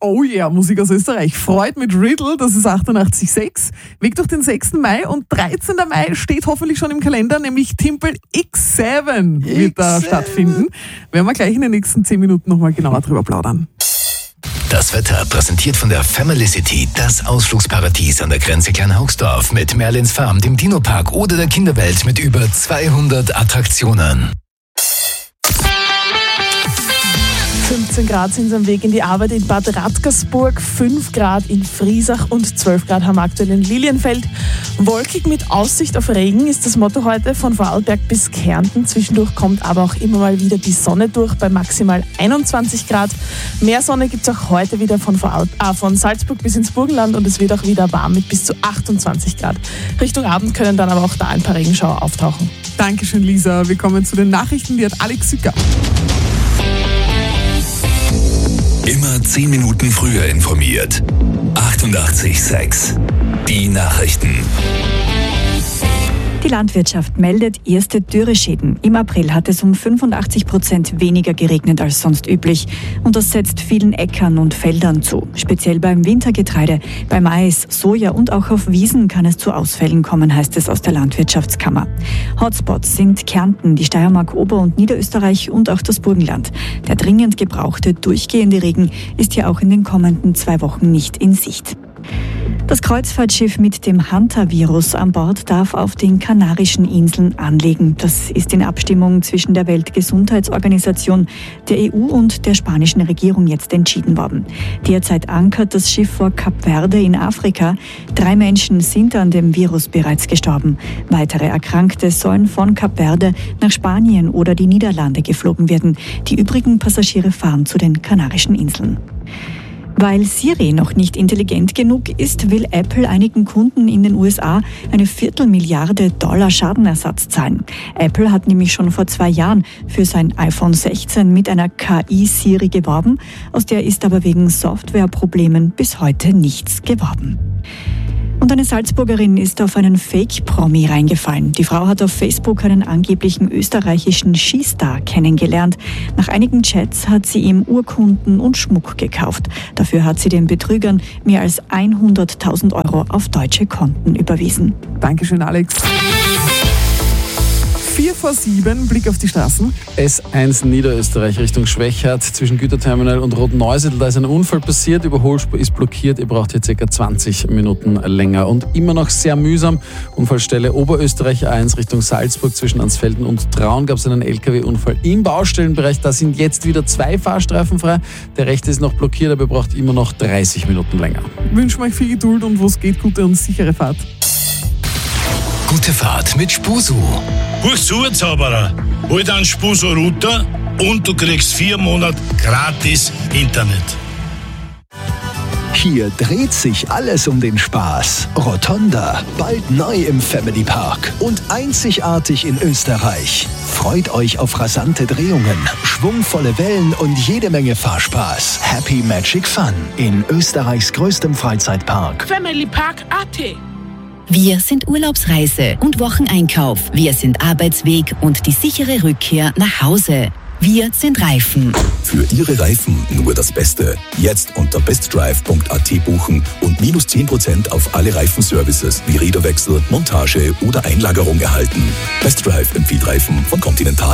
Oh yeah, Musik aus Österreich. Freud mit Riddle, das ist 88,6. Weg durch den 6. Mai und 13. Mai steht hoffentlich schon im Kalender, nämlich Timpel X7 wird da stattfinden. Werden wir gleich in den nächsten 10 Minuten nochmal genauer drüber plaudern. Das Wetter präsentiert von der Family City, das Ausflugsparadies an der Grenze Kleinhaugsdorf mit Merlins Farm, dem Dino-Park oder der Kinderwelt mit über 200 Attraktionen. 15 Grad sind am Weg in die Arbeit in Bad Radkersburg, 5 Grad in Friesach und 12 Grad haben wir aktuell in Lilienfeld. Wolkig mit Aussicht auf Regen ist das Motto heute von Vorarlberg bis Kärnten. Zwischendurch kommt aber auch immer mal wieder die Sonne durch bei maximal 21 Grad. Mehr Sonne gibt es auch heute wieder von Salzburg bis ins Burgenland und es wird auch wieder warm mit bis zu 28 Grad. Richtung Abend können dann aber auch da ein paar Regenschauer auftauchen. Dankeschön, Lisa. Wir kommen zu den Nachrichten, die hat Alex Sücker. Immer 10 Minuten früher informiert. 88,6. Die Nachrichten. Die Landwirtschaft meldet erste Dürreschäden. Im April hat es um 85% weniger geregnet als sonst üblich. Und das setzt vielen Äckern und Feldern zu. Speziell beim Wintergetreide, bei Mais, Soja und auch auf Wiesen kann es zu Ausfällen kommen, heißt es aus der Landwirtschaftskammer. Hotspots sind Kärnten, die Steiermark, Ober- und Niederösterreich und auch das Burgenland. Der dringend gebrauchte, durchgehende Regen ist hier auch in den kommenden 2 Wochen nicht in Sicht. Das Kreuzfahrtschiff mit dem Hantavirus an Bord darf auf den Kanarischen Inseln anlegen. Das ist in Abstimmung zwischen der Weltgesundheitsorganisation, der EU und der spanischen Regierung jetzt entschieden worden. Derzeit ankert das Schiff vor Kap Verde in Afrika. 3 Menschen sind an dem Virus bereits gestorben. Weitere Erkrankte sollen von Kap Verde nach Spanien oder die Niederlande geflogen werden. Die übrigen Passagiere fahren zu den Kanarischen Inseln. Weil Siri noch nicht intelligent genug ist, will Apple einigen Kunden in den USA eine $250 Schadenersatz zahlen. Apple hat nämlich schon vor 2 Jahren für sein iPhone 16 mit einer KI-Siri geworben. Aus der ist aber wegen Softwareproblemen bis heute nichts geworden. Und eine Salzburgerin ist auf einen Fake-Promi reingefallen. Die Frau hat auf Facebook einen angeblichen österreichischen Skistar kennengelernt. Nach einigen Chats hat sie ihm Urkunden und Schmuck gekauft. Dafür hat sie den Betrügern mehr als 100.000 € auf deutsche Konten überwiesen. Dankeschön, Alex. 6:45, Blick auf die Straßen. S1 Niederösterreich Richtung Schwechat zwischen Güterterminal und Rotneusiedl. Da ist ein Unfall passiert, Überholspur ist blockiert. Ihr braucht hier ca. 20 Minuten länger. Und immer noch sehr mühsam. Unfallstelle Oberösterreich 1 Richtung Salzburg zwischen Ansfelden und Traun gab es einen LKW-Unfall im Baustellenbereich. Da sind jetzt wieder 2 Fahrstreifen frei. Der rechte ist noch blockiert, aber ihr braucht immer noch 30 Minuten länger. Wünschen euch viel Geduld und wo es geht, gute und sichere Fahrt. Gute Fahrt mit Spusu. Hör zu, Zauberer. Hol dann Spusu-Router und du kriegst 4 Monate gratis Internet. Hier dreht sich alles um den Spaß. Rotonda, bald neu im Family Park und einzigartig in Österreich. Freut euch auf rasante Drehungen, schwungvolle Wellen und jede Menge Fahrspaß. Happy Magic Fun in Österreichs größtem Freizeitpark. Family Park AT. Wir sind Urlaubsreise und Wocheneinkauf. Wir sind Arbeitsweg und die sichere Rückkehr nach Hause. Wir sind Reifen. Für Ihre Reifen nur das Beste. Jetzt unter bestdrive.at buchen und minus 10% auf alle Reifenservices wie Räderwechsel, Montage oder Einlagerung erhalten. Bestdrive empfiehlt Reifen von Continental.